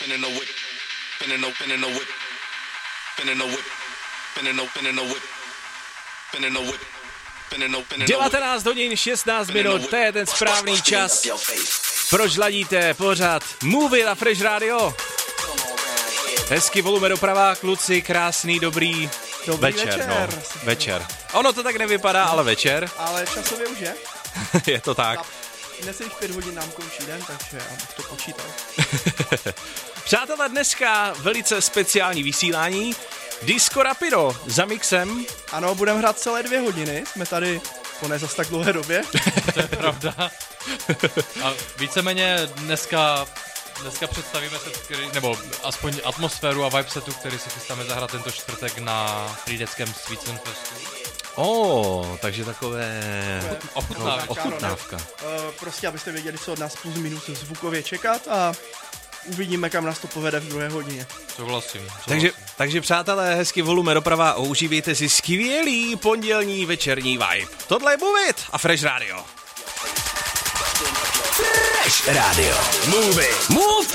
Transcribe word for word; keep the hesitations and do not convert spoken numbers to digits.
spinning the whip, spinning the spinning the whip, spinning the whip, spinning the spinning the whip, spinning the whip. devatenáct hodin šestnáct minut, to je ten správný čas. Proč ladíte pořád Move It a Fresh Radio? Hezky volume doprava, kluci, krásný, dobrý, dobrý večer. Večer, no, večer. Ono to tak nevypadá, ale večer. Ale časově už je. Je to tak. Dnes již pět hodin nám končí den, takže já bych to počítal. Přátelé, dneska velice speciální vysílání. Disco Rapido za mixem. Ano, budeme hrát celé dvě hodiny, jsme tady po ne zas tak dlouhé době. To je pravda. A víceméně dneska, dneska představíme set, který, nebo aspoň atmosféru a vibe setu, který se chystáme zahrát tento čtvrtek na Frýdeckém Sweetsen Festu. Oh, takže takové ochutnávka. ochutnávka. Uh, prostě, abyste věděli, co od nás plus minus zvukově čekat a uvidíme, kam nás to povede v druhé hodině. Souhlasím. souhlasím. Takže, takže přátelé, hezky volume doprava a užívejte si skvělý pondělní večerní vibe. Tohle je Move It a Fresh Radio. Fresh Radio. Move It. Move